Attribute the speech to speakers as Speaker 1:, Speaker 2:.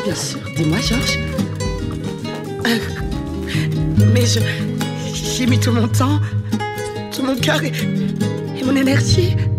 Speaker 1: bien sûr. Dis-moi, Georges.
Speaker 2: Mais j'ai mis tout mon temps, tout mon cœur et mon énergie.